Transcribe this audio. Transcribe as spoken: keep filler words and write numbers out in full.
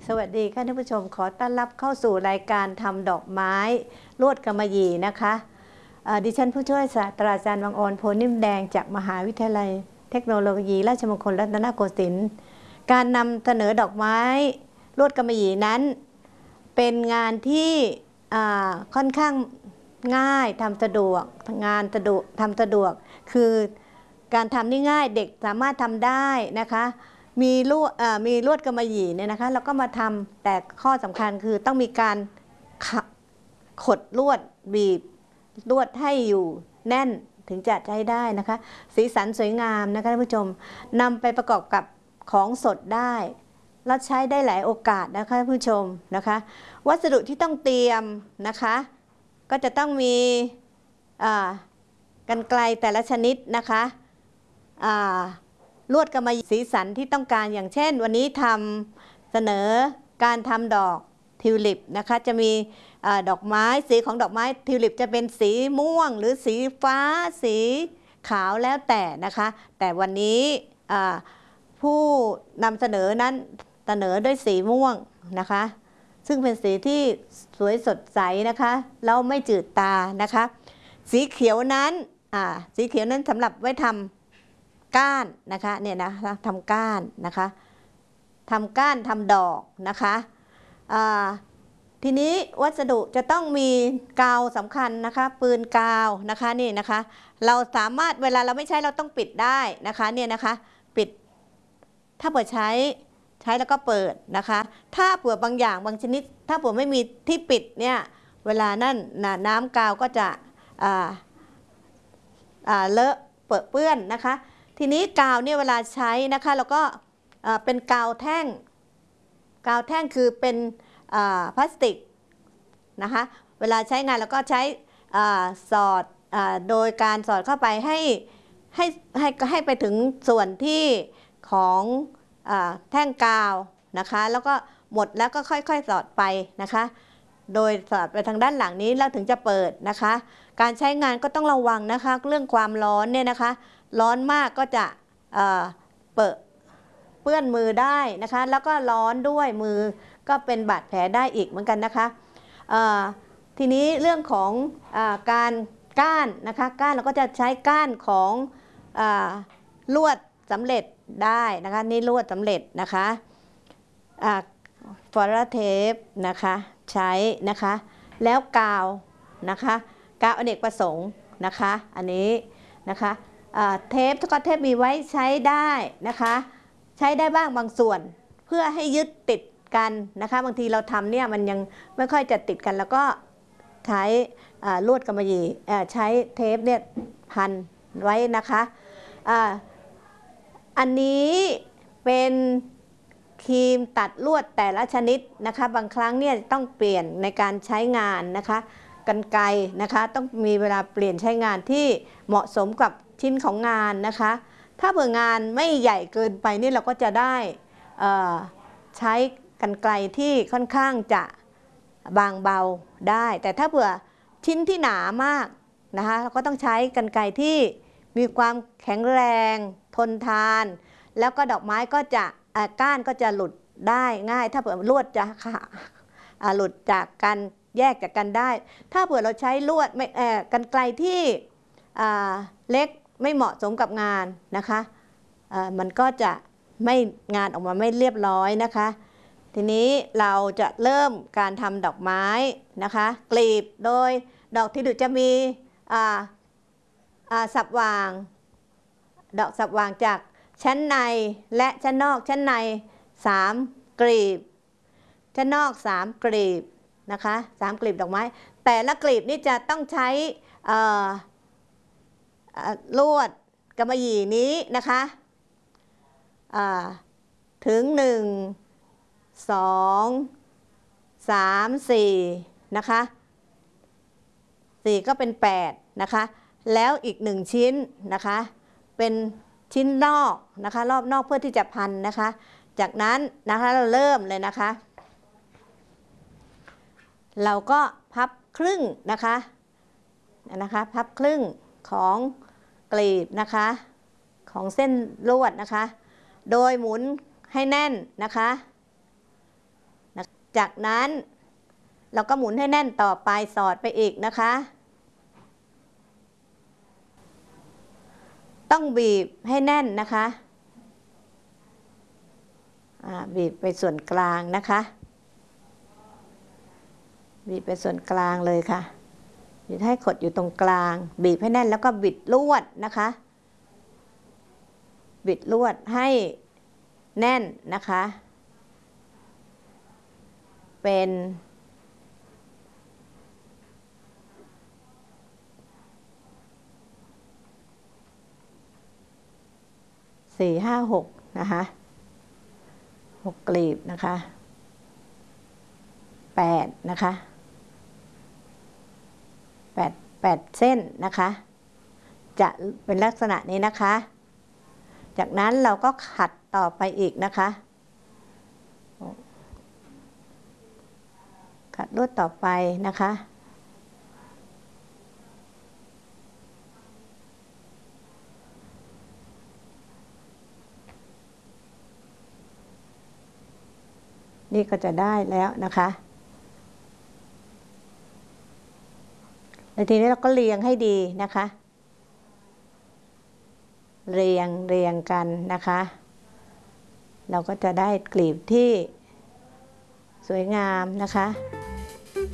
สวัสดีค่ะท่านผู้ชมขอต้อนรับเข้าสู่รายการทำดอกไม้ลวดกำมะหยี่นะคะดิฉันผู้ช่วยศาสตราจารย์วังอรโพนิ่มแดงจากมหาวิทยาลัยเทคโนโลยีราชมงคลรัตนโกสินทร์การนำเสนอดอกไม้ลวดกำมะหยี่นั้นเป็นงานที่ค่อนข้างง่ายทำสะดวกงานสะดวกทำสะดวกคือการทำนี่ง่ายเด็กสามารถทำได้นะคะมีลวดมีลวดกำมะหยี่เนี่ยนะคะเราก็มาทำแต่ข้อสำคัญคือต้องมีการขดลวดบีบลวดให้อยู่แน่นถึงจะใช้ได้นะคะสีสันสวยงามนะคะท่านผู้ชมนำไปประกอบกับของสดได้แล้วใช้ได้หลายโอกาสนะคะท่านผู้ชมนะคะวัสดุที่ต้องเตรียมนะคะก็จะต้องมีกรรไกรแต่ละชนิดนะคะลวดกำมะหยี่สีสันที่ต้องการอย่างเช่นวันนี้ทำเสนอการทำดอกทิวลิปนะคะจะมีดอกไม้สีของดอกไม้ทิวลิปจะเป็นสีม่วงหรือสีฟ้าสีขาวแล้วแต่นะคะแต่วันนี้ผู้นำเสนอนั้นเสนอด้วยสีม่วงนะคะซึ่งเป็นสีที่สวยสดใสนะคะแล้วไม่จืดตานะคะสีเขียวนั้นสีเขียวนั้นสำหรับไว้ทำก้านนะคะเนี่ยนะทำก้านนะคะทำก้านทำดอกนะคะทีนี้วัสดุจะต้องมีกาวสำคัญนะคะปืนกาวนะคะนี่นะคะเราสามารถเวลาเราไม่ใช้เราต้องปิดได้นะคะเนี่ยนะคะปิดถ้าเปิดใช้ใช้แล้วก็เปิดนะคะถ้าเผื่อบางอย่างบางชนิดถ้าเผื่อไม่มีที่ปิดเนี่ยเวลานั่นน้ำกาวก็จะเลอะเปื้อนนะคะทีนี้กาวเนี่ยเวลาใช้นะคะแล้วก็เป็นกาวแท่งกาวแท่งคือเป็นพลาสติกนะคะเวลาใช้งานเราก็ใช้สอดโดยการสอดเข้าไปให้ให้ให้ให้ไปถึงส่วนที่ของแท่งกาวนะคะแล้วก็หมดแล้วก็ค่อยๆสอดไปนะคะโดยสอดไปทางด้านหลังนี้แล้วถึงจะเปิดนะคะการใช้งานก็ต้องระวังนะคะเรื่องความร้อนเนี่ยนะคะร้อนมากก็จะเปิดเปื้อนมือได้นะคะแล้วก็ร้อนด้วยมือก็เป็นบาดแผลได้อีกเหมือนกันนะคะทีนี้เรื่องของอการก้านนะคะก้านเราก็จะใช้ก้านของลวดสำเร็จได้นะคะนี่ลวดสำเร็จนะคะฟอร์เทปนะคะใช้นะคะแล้วกาวนะคะกาวอเนกประสงค์นะคะอันนี้นะคะเทปสกอตเทปมีไว้ใช้ได้นะคะใช้ได้บ้างบางส่วนเพื่อให้ยึดติดกันนะคะบางทีเราทำเนี่ยมันยังไม่ค่อยจะติดกันแล้วก็ใช้ลวดกำมะหยี่ใช้เทปเนี่ยพันไว้นะคะอันนี้เป็นครีมตัดลวดแต่ละชนิดนะคะบางครั้งเนี่ยต้องเปลี่ยนในการใช้งานนะคะกรรไกรนะคะต้องมีเวลาเปลี่ยนใช้งานที่เหมาะสมกับชิ้นของงานนะคะถ้าเผื่องานไม่ใหญ่เกินไปนี่เราก็จะได้ใช้กรรไกรที่ค่อนข้างจะบางเบาได้แต่ถ้าเผื่อชิ้นที่หนามากนะคะเราก็ต้องใช้กรรไกรที่มีความแข็งแรงทนทานแล้วก็ดอกไม้ก็จะก้านก็จะหลุดได้ง่ายถ้าเผื่อลวดจะหลุดจากกันแยกจากกันได้ถ้าเผื่อเราใช้ลวดไม่กรรไกรที่เล็กไม่เหมาะสมกับงานนะคะมันก็จะไม่งานออกมาไม่เรียบร้อยนะคะทีนี้เราจะเริ่มการทำดอกไม้นะคะกลีบโดยดอกทิวลิปจะมีสับวางดอกสับวางจากชั้นในและชั้นนอกชั้นในสามกลีบชั้นนอกสามกลีบนะคะสามกลีบดอกไม้แต่ละกลีบนี่จะต้องใช้ลวดกำมะหยี่นี้นะคะถึงหนึ่งสองสามสี่นะคะสี่ก็เป็นแปดนะคะแล้วอีกหนึ่งชิ้นนะคะเป็นชิ้นนอกนะคะรอบนอกเพื่อที่จะพันนะคะจากนั้นนะคะเราเริ่มเลยนะคะเราก็พับครึ่งนะคะนะคะพับครึ่งของกลีบนะคะของเส้นลวดนะคะโดยหมุนให้แน่นนะคะจากนั้นเราก็หมุนให้แน่นต่อไปสอดไปอีกนะคะต้องบีบให้แน่นนะคะบีบไปส่วนกลางนะคะบีบไปส่วนกลางเลยค่ะบีบให้ขดอยู่ตรงกลางบีบให้แน่นแล้วก็บิดลวดนะคะบิดลวดให้แน่นนะคะเป็นสี่ห้าหกนะคะหกกลีบนะคะแปดนะคะแปดแปดเส้นนะคะจะเป็นลักษณะนี้นะคะจากนั้นเราก็ขัดต่อไปอีกนะคะขัดลวดต่อไปนะคะนี่ก็จะได้แล้วนะคะแล้วทีนี้เราก็เรียงให้ดีนะคะเรียงเรียงกันนะคะเราก็จะได้กลีบที่สวยงามนะคะ